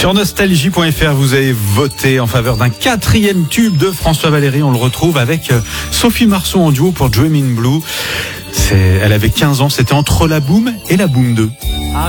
Sur nostalgie.fr, vous avez voté en faveur d'un 4e tube de François Valéry. On le retrouve avec Sophie Marceau en duo pour Dream in Blue. Elle avait 15 ans, c'était entre la Boom et la Boom 2.